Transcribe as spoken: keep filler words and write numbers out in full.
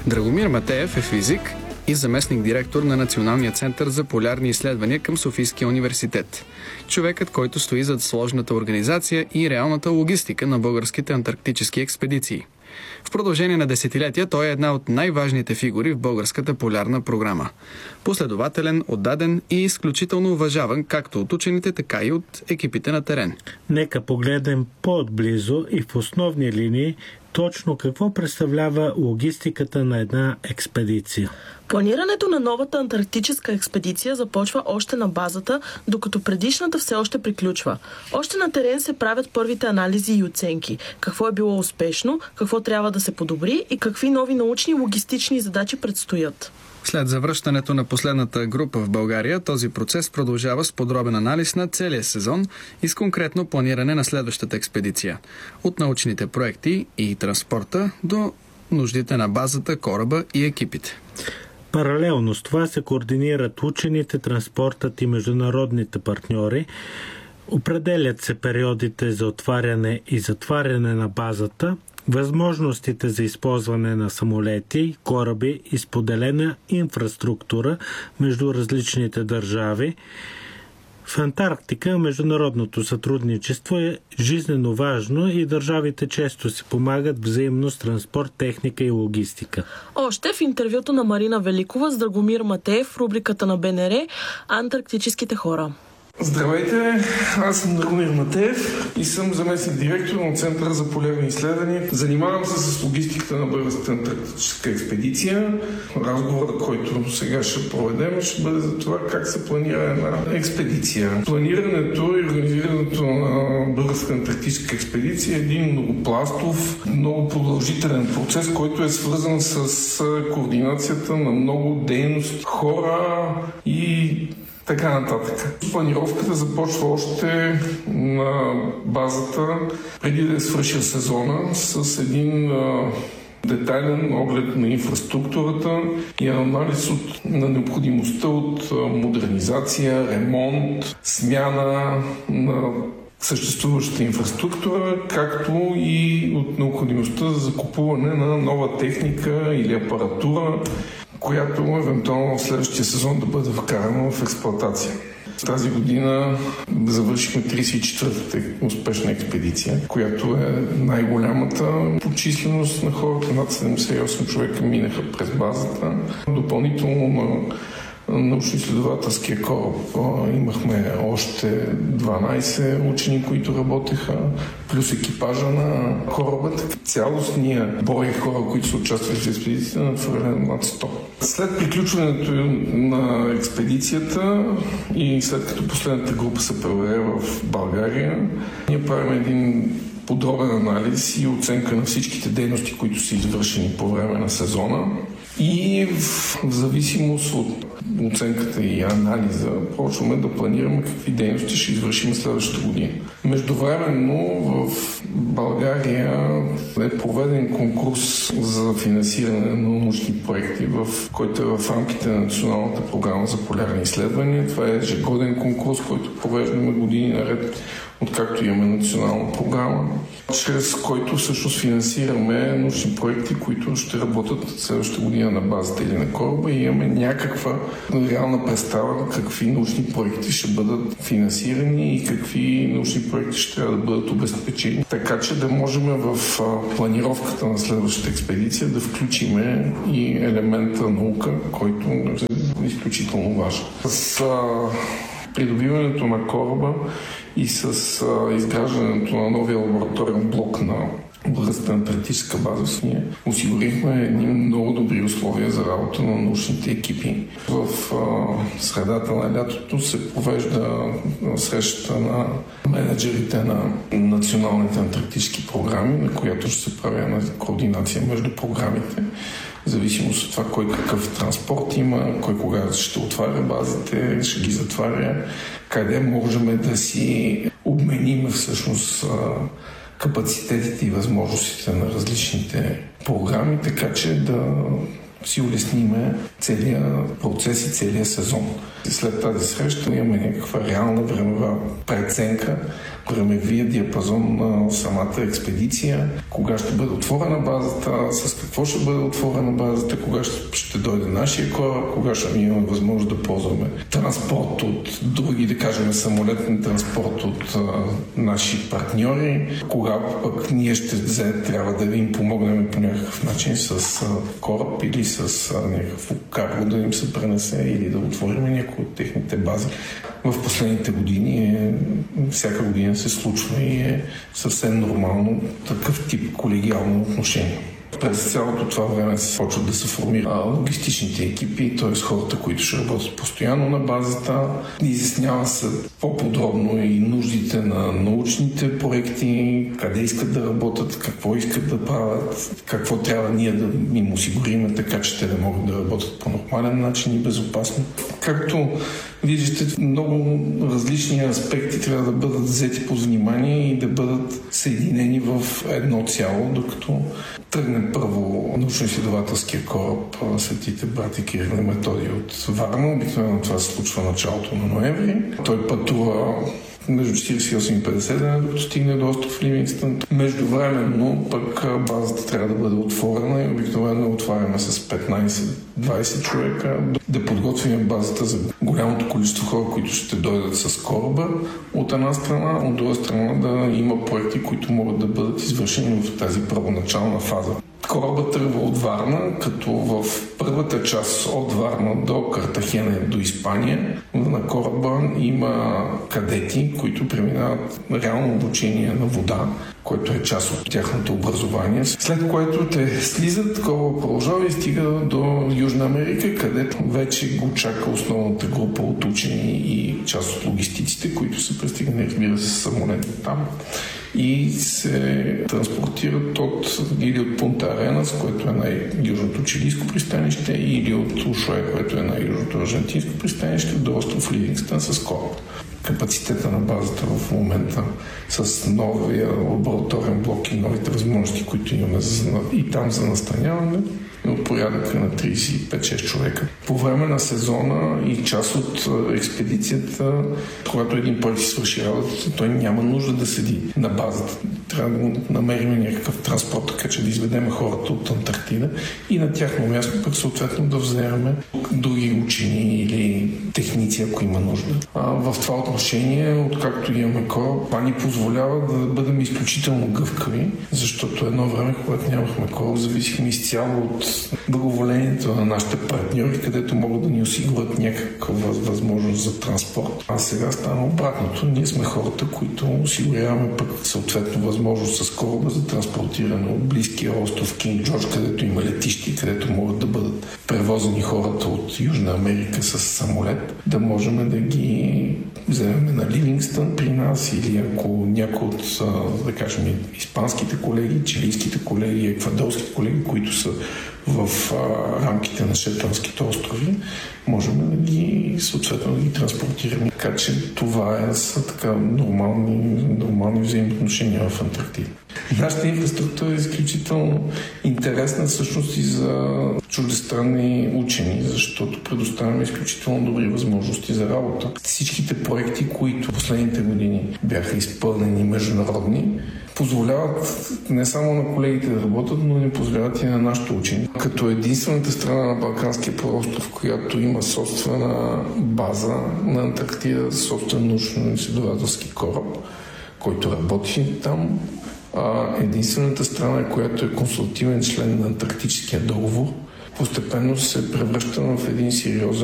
Драгомир Матеев е физик и заместник-директор на Националния център за полярни изследвания към Софийския университет. Човекът, който стои зад сложната организация и реалната логистика на българските антарктически експедиции. В продължение на десетилетия той е една от най-важните фигури в българската полярна програма. Последователен, отдаден и изключително уважаван както от учените, така и от екипите на терен. Нека погледнем по-отблизо и в основни линии точно какво представлява логистиката на една експедиция. Планирането на новата антарктическа експедиция започва още на базата, докато предишната все още приключва. Още на терен се правят първите анализи и оценки. Какво е било успешно, какво трябва да се подобри и какви нови научни и логистични задачи предстоят. След завръщането на последната група в България, този процес продължава с подробен анализ на целия сезон и с конкретно планиране на следващата експедиция. От научните проекти и транспорта до нуждите на базата, кораба и екипите. Паралелно с това се координират учените, транспортът и международните партньори. Определят се периодите за отваряне и затваряне на базата, възможностите за използване на самолети, кораби и споделена инфраструктура между различните държави. В Антарктика международното сътрудничество е жизнено важно и държавите често си помагат взаимно с транспорт, техника и логистика. Още в интервюто на Марина Великова с Драгомир Матеев в рубриката на БНР «Антарктическите хора». Здравейте, аз съм Драгомир Матеев и съм заместник директор на Центъра за полярни изследвания. Занимавам се с логистиката на българската антарктическа експедиция. Разговорът, който сега ще проведем, ще бъде за това как се планира една експедиция. Планирането и организирането на българската антарктическа експедиция е един многопластов, много продължителен процес, който е свързан с координацията на много дейности, хора и така нататък. Планировката започва още на базата, преди да е свършил сезона, с един а, детайлен оглед на инфраструктурата и анализ от, на необходимостта от а, модернизация, ремонт, смяна на съществуващата инфраструктура, както и от необходимостта за закупуване на нова техника или апаратура, която евентуално в следващия сезон да бъде вкарана в експлоатация. Тази година завършихме тридесет и четвъртата успешна експедиция, която е най-голямата по численост на хората. Над седемдесет и осем човека минаха през базата. Допълнително на научно-изследователския кораб имахме още дванадесет учени, които работеха, плюс екипажа на кораба. Цялостния брой хора, които са участвали в експедицията, е надхвърлен над сто. След приключването на експедицията и след като последната група се проведе в България, ние правим един подробен анализ и оценка на всичките дейности, които са извършени по време на сезона. И в, в зависимост от оценката и анализа, почваме да планираме какви дейности ще извършим следващата година. Междувременно в България е проведен конкурс за финансиране на научни проекти, в който е в рамките на Националната програма за полярни изследвания. Това е ежегоден конкурс, който провеждаме години наред, откакто имаме национална програма, чрез който всъщност финансираме научни проекти, които ще работят следващата година на базата или на кораба и имаме някаква реална представа какви научни проекти ще бъдат финансирани и какви научни проекти ще трябва да бъдат обезпечени. Така че да можем в планировката на следващата експедиция да включиме и елемента наука, който е изключително важен. С придобиването на кораба и с а, изграждането на новия лабораторен блок на Българската антарктическа база, ние осигурихме едни много добри условия за работа на научните екипи. В а, средата на лятото се провежда среща на менеджерите на националните антарктически програми, на която ще се прави една координация между програмите. В зависимост от това кой какъв транспорт има, кой кога ще отваря базите, ще ги затваря, къде можем да си обменим всъщност капацитетите и възможностите на различните програми, така че да си улесниме целият процес и целият сезон. След тази среща имаме някаква реална времева преценка, времевия диапазон на самата експедиция, кога ще бъде отворена базата, с какво ще бъде отворена базата, кога ще, ще дойде нашия кораб, кога ще имаме възможност да ползваме транспорт от други, да кажем самолетен транспорт от а, наши партньори, кога пък ние ще взе, трябва да им помогнем по някакъв начин с а, кораб или с а, някакво карго да им се пренесе или да отворим някои от техните бази. В последните години е, всяка година се случва и е съвсем нормално такъв тип колегиално отношение. През цялото това време се почват да се формират логистичните екипи, т.е. хората, които ще работят постоянно на базата. Изяснява се по-подробно и нуждите на научните проекти, къде искат да работят, какво искат да правят, какво трябва ние да им осигурим, така че те да могат да работят по нормален начин и безопасно. Както виждате, много различни аспекти трябва да бъдат взети по внимание и да бъдат съединени в едно цяло, докато тръгне първо научно-изследователския кораб Светите братя Кирил и Методий от Варна. Обикновено това се случва в началото на ноември. Той пътува между четиридесет и осем и петдесет дена, докато стигне до остров Ливингстън. Междувременно пък базата трябва да бъде отворена и обикновено отваряме с петнайсет-двайсет човека да подготвим базата за голямото количество хора, които ще дойдат с кораба от една страна, от друга страна да има проекти, които могат да бъдат извършени в тази първоначална фаза. Корабът тръгва от Варна, като в първата част от Варна до Картахена, до Испания, на кораба има кадети, които преминават реално обучение на вода, което е част от тяхното образование. След което те слизат, кораба продължава и стига до Южна Америка, където вече го чака основната група от учени и част от логистиците, които са пристигнали, разбира се, с самолети там и се транспортират от, или от Пунта Аренас, което е най-южното чилийско пристанище, или от Ушуе, което е най-южното аржентинско пристанище, до остров Ливингстън с кораб. Капацитета на базата в момента с новия лабораторен блок и новите възможности, които имаме и там за настаняване, от порядъка на трийсет и пет-шест човека. По време на сезона и част от експедицията, когато един проект си свърши работата, той няма нужда да седи на базата. Трябва да намерим някакъв транспорт, така че да изведем хората от Антарктида и на тяхно място пък съответно да вземем други учени или техници, ако има нужда. А в това отношение, откакто имаме кораб, това ни позволява да бъдем изключително гъвкави, защото едно време, когато нямахме кораб, зависихме изцяло от благоволението на нашите партньори, където могат да ни осигурят някаква възможност за транспорт. А сега стана обратното. Ние сме хората, които осигуряваме пък съответно възможност с кораба за транспортиране от близкия остров Кинг Джордж, където има летищи, където могат да бъдат превозени хората от Южна Америка с самолет, да можем да ги вземем на Ливингстън при нас или ако някой от, да кажем, испанските колеги, чилийските колеги, еквадорските колеги, които са в а, рамките на Шетландските острови, можем да ги съответно да ги транспортираме. Така че това е, са така нормални, нормални взаимоотношения в Антарктида. Нашата инфраструктура е изключително интересна всъщност и за чуждестранни учени, защото предоставяме изключително добри възможности за работа. Всичките проекти, които в последните години бяха изпълнени международни, позволяват не само на колегите да работят, но не позволяват и на нашите учени. Като единствената страна на Балканския полуостров, която има собствена база на Антарктида, собствен научно-изследователски кораб, който работи там, единствената страна, която е консултативен член на Антарктическия договор, постепенно се превръща в един сериозен